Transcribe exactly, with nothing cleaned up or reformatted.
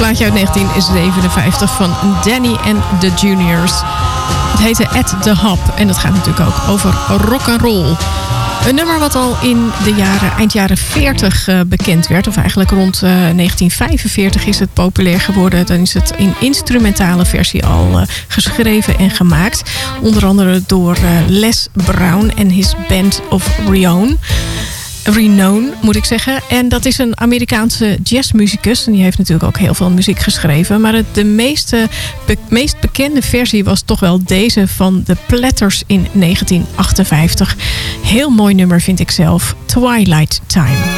plaatje uit negentien zevenenvijftig van Danny and the Juniors. Het heette At the Hub en dat gaat natuurlijk ook over rock'n'roll. Een nummer wat al in de jaren, eind jaren veertig uh, bekend werd. Of eigenlijk rond uh, negentien vijfenveertig is het populair geworden. Dan is het in instrumentale versie al uh, geschreven en gemaakt. Onder andere door uh, Les Brown en his Band of Renown. Renown, moet ik zeggen. En dat is een Amerikaanse jazzmuzikus. En die heeft natuurlijk ook heel veel muziek geschreven. Maar het, de meeste, be, meest bekende versie was toch wel deze van The Platters in negentien achtenvijftig. Heel mooi nummer vind ik zelf. Twilight Time.